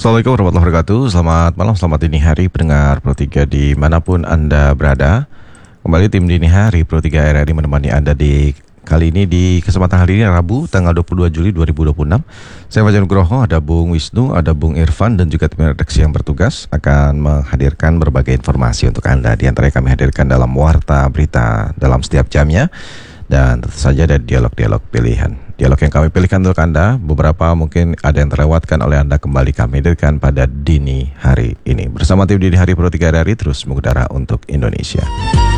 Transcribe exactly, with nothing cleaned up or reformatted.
Assalamualaikum warahmatullahi wabarakatuh. Selamat malam, selamat dini hari pendengar Pro tiga dimanapun Anda berada. Kembali tim dini hari Pro tiga R R I menemani Anda di kali ini di kesempatan hari ini Rabu tanggal dua puluh dua Juli dua ribu dua puluh enam. Saya Fajar Nugroho, ada Bung Wisnu, ada Bung Irfan dan juga tim redaksi yang bertugas akan menghadirkan berbagai informasi untuk Anda. Di antaranya kami hadirkan dalam Warta Berita dalam setiap jamnya. Dan tentu saja ada dialog-dialog pilihan. Dialog yang kami pilihkan untuk Anda, beberapa mungkin ada yang terlewatkan oleh Anda, kembali kami hadirkan pada dini hari ini. Bersama tim dini hari Pro tiga R R I terus mengudara untuk Indonesia.